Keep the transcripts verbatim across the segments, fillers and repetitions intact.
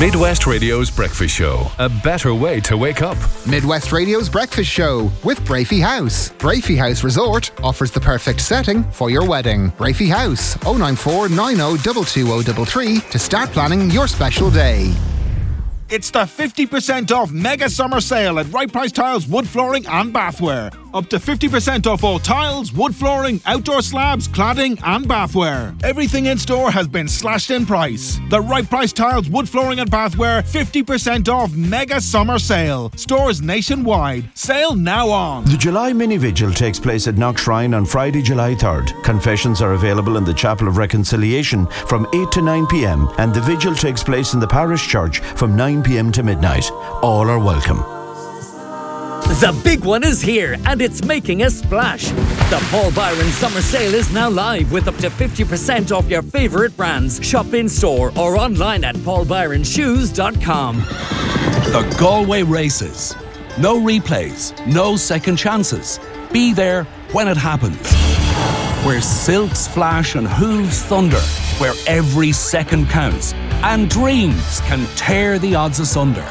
Midwest Radio's Breakfast Show. A better way to wake up. Midwest Radio's Breakfast Show with Brafey House. Brafey House Resort offers the perfect setting for your wedding. Brafey House, oh nine four nine oh two two oh three three to start planning your special day. It's the fifty percent off mega summer sale at Right Price Tiles, wood flooring and bathware. Up to fifty percent off all tiles, wood flooring, outdoor slabs, cladding and bathware. Everything in store has been slashed in price. The Right Price Tiles, wood flooring and bathware fifty percent off mega summer sale. Stores nationwide. Sale now on. The July Mini Vigil takes place at Knock Shrine on Friday, July third. Confessions are available in the Chapel of Reconciliation from eight to nine p.m. and the vigil takes place in the parish church from nine p.m. to midnight. All are welcome. The big one is here and it's making a splash. The Paul Byron Summer Sale is now live with up to fifty percent off your favourite brands. Shop in store or online at paul byron shoes dot com. The Galway Races. No replays, no second chances. Be there when it happens. Where silks flash and hooves thunder. Where every second counts and dreams can tear the odds asunder.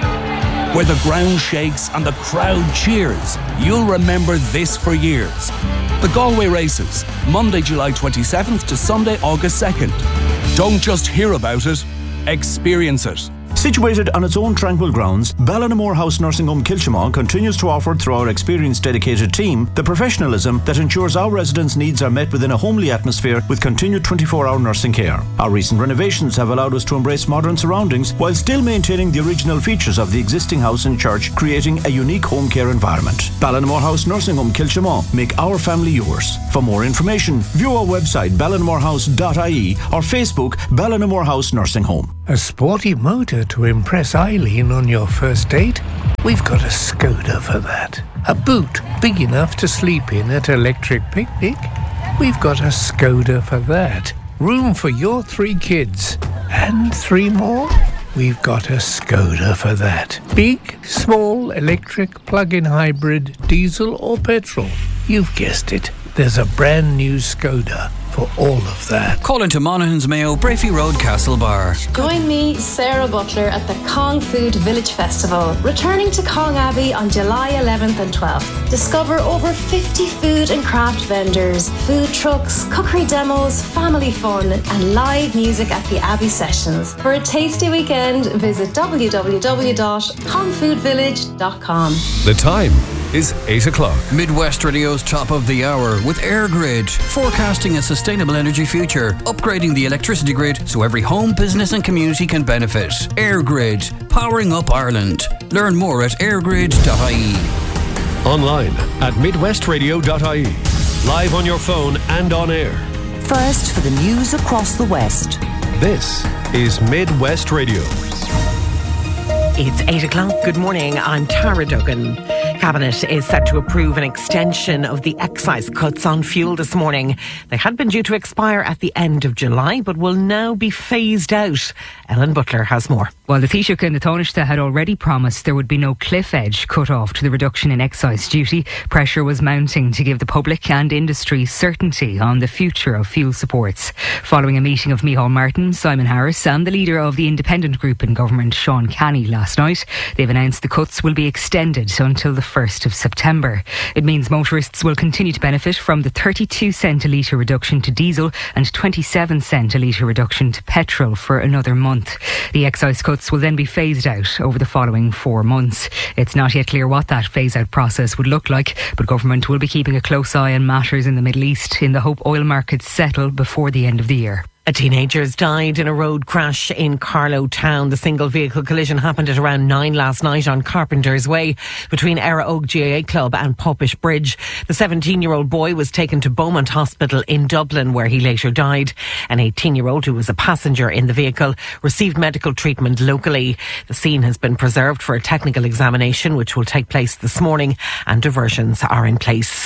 Where the ground shakes and the crowd cheers. You'll remember this for years. The Galway Races, Monday, July twenty-seventh to Sunday, August second. Don't just hear about it, experience it. Situated on its own tranquil grounds, Ballinamore House Nursing Home Kilchimau continues to offer, through our experienced dedicated team, the professionalism that ensures our residents' needs are met within a homely atmosphere with continued twenty-four hour nursing care. Our recent renovations have allowed us to embrace modern surroundings while still maintaining the original features of the existing house and church, creating a unique home care environment. Ballinamore House Nursing Home Kilchimau. Make our family yours. For more information, view our website ballinamore house dot I E or Facebook Ballinamore House Nursing Home. A sporty motor to impress Eileen on your first date? We've got a Skoda for that. A boot big enough to sleep in at Electric Picnic? We've got a Skoda for that. Room for your three kids. And three more? We've got a Skoda for that. Big, small, electric, plug-in hybrid, diesel or petrol. You've guessed it. There's a brand new Skoda for all of that. Call into Monaghan's Mayo, Brafey Road, Castlebar. Join me, Sarah Butler, at the Cong Food Village Festival, returning to Cong Abbey on July eleventh and twelfth. Discover over fifty food and craft vendors, food trucks, cookery demos, family fun and live music at the Abbey Sessions. For a tasty weekend, visit w w w dot cong food village dot com. The time is eight o'clock. Midwest Radio's Top of the Hour with AirGrid, forecasting a sustainable energy future, upgrading the electricity grid so every home, business and community can benefit. AirGrid, powering up Ireland. Learn more at airgrid dot I E. Online at midwest radio dot I E. Live on your phone and on air. First for the news across the West. This is Midwest Radio. It's eight o'clock. Good morning. I'm Tara Duggan. Cabinet is set to approve an extension of the excise cuts on fuel this morning. They had been due to expire at the end of July, but will now be phased out. Ellen Butler has more. Well, the Taoiseach and the Taoiseach had already promised there would be no cliff edge cut off to the reduction in excise duty. Pressure was mounting to give the public and industry certainty on the future of fuel supports. Following a meeting of Micheál Martin, Simon Harris and the leader of the independent group in government, Sean Canny, last night, they've announced the cuts will be extended until the first of September. It means motorists will continue to benefit from the thirty-two cent a litre reduction to diesel and twenty-seven cent a litre reduction to petrol for another month. The excise cuts will then be phased out over the following four months. It's not yet clear what that phase-out process would look like, but government will be keeping a close eye on matters in the Middle East in the hope oil markets settle before the end of the year. A teenager has died in a road crash in Carlow Town. The single vehicle collision happened at around nine last night on Carpenter's Way between Era Oak G A A Club and Popish Bridge. The seventeen-year-old boy was taken to Beaumont Hospital in Dublin, where he later died. An eighteen-year-old who was a passenger in the vehicle received medical treatment locally. The scene has been preserved for a technical examination, which will take place this morning, and diversions are in place.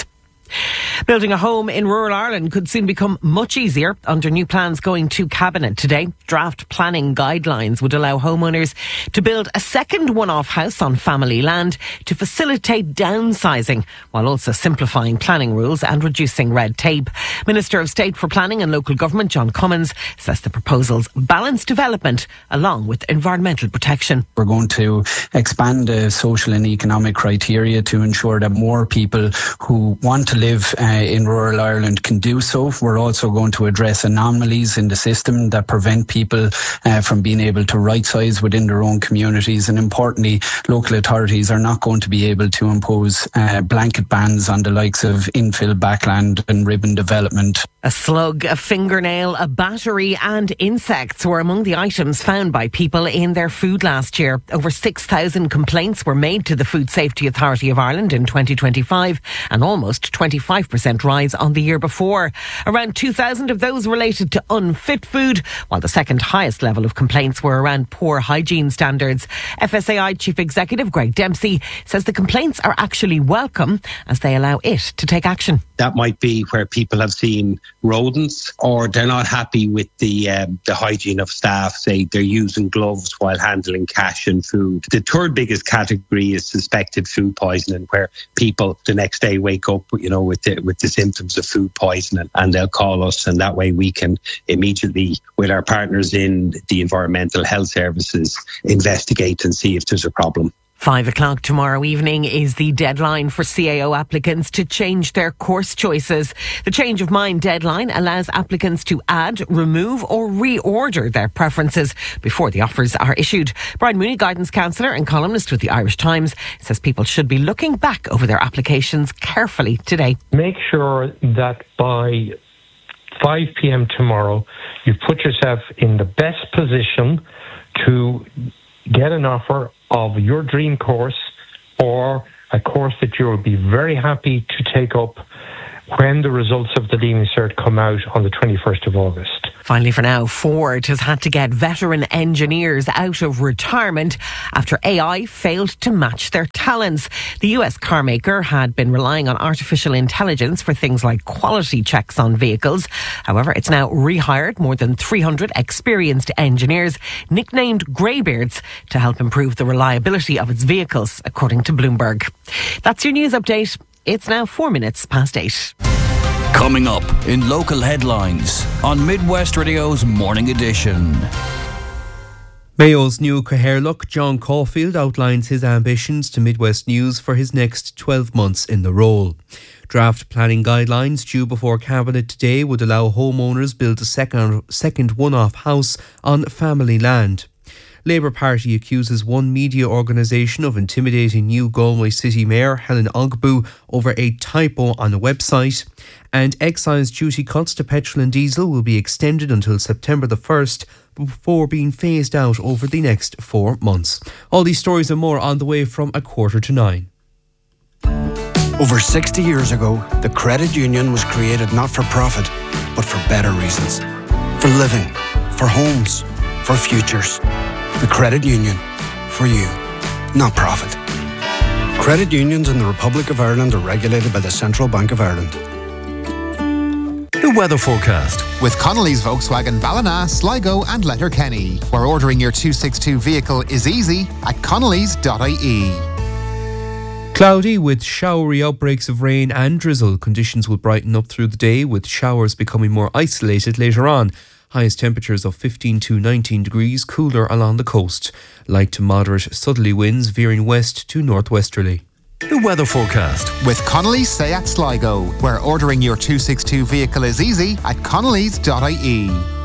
Building a home in rural Ireland could soon become much easier under new plans going to Cabinet today. Draft planning guidelines would allow homeowners to build a second one-off house on family land to facilitate downsizing, while also simplifying planning rules and reducing red tape. Minister of State for Planning and Local Government John Cummins says the proposals balance development along with environmental protection. We're going to expand the social and economic criteria to ensure that more people who want to live uh, in rural Ireland can do so. We're also going to address anomalies in the system that prevent people uh, from being able to right-size within their own communities. And importantly, local authorities are not going to be able to impose uh, blanket bans on the likes of infill backland and ribbon development. A slug, a fingernail, a battery and insects were among the items found by people in their food last year. Over six thousand complaints were made to the Food Safety Authority of Ireland in twenty twenty-five, an almost twenty-five percent rise on the year before. Around two thousand of those related to unfit food, while the second highest level of complaints were around poor hygiene standards. F S A I Chief Executive Greg Dempsey says the complaints are actually welcome as they allow it to take action. That might be where people have seen rodents, or they're not happy with the um, the hygiene of staff. Say they're using gloves while handling cash and food. The third biggest category is suspected food poisoning, where people the next day wake up, you know, with the, with the symptoms of food poisoning, and they'll call us, and that way we can immediately, with our partners in the environmental health services, investigate and see if there's a problem. Five o'clock tomorrow evening is the deadline for C A O applicants to change their course choices. The change of mind deadline allows applicants to add, remove or reorder their preferences before the offers are issued. Brian Mooney, guidance counsellor and columnist with the Irish Times, says people should be looking back over their applications carefully today. Make sure that by five p.m. tomorrow you've put yourself in the best position to get an offer of your dream course, or a course that you will be very happy to take up when the results of the Leaving Cert come out on the twenty-first of August. Finally, for now, Ford has had to get veteran engineers out of retirement after A I failed to match their talents. The U S car maker had been relying on artificial intelligence for things like quality checks on vehicles. However, it's now rehired more than three hundred experienced engineers, nicknamed Greybeards, to help improve the reliability of its vehicles, according to Bloomberg. That's your news update. It's now four minutes past eight. Coming up in local headlines on Midwest Radio's Morning Edition. Mayo's new Cathaoirleach, John Caulfield, outlines his ambitions to Midwest News for his next twelve months in the role. Draft planning guidelines due before Cabinet today would allow homeowners build a second, second one-off house on family land. Labour Party accuses one media organisation of intimidating new Galway City Mayor Helen Ogbu over a typo on a website. And excise duty cuts to petrol and diesel will be extended until September the first before being phased out over the next four months. All these stories and more on the way from a quarter to nine. Over sixty years ago, the credit union was created not for profit, but for better reasons. For living, for homes, for futures. The credit union, for you, not profit. Credit unions in the Republic of Ireland are regulated by the Central Bank of Ireland. The weather forecast with Connolly's Volkswagen Ballina, Sligo and Letterkenny, where ordering your two sixty-two vehicle is easy at connellys dot I E. Cloudy with showery outbreaks of rain and drizzle. Conditions will brighten up through the day, with showers becoming more isolated later on. Highest temperatures of fifteen to nineteen degrees, cooler along the coast. Light to moderate southerly winds veering west to northwesterly. The weather forecast with Connolly's Seat Sligo, where ordering your two sixty-two vehicle is easy at connellys dot I E.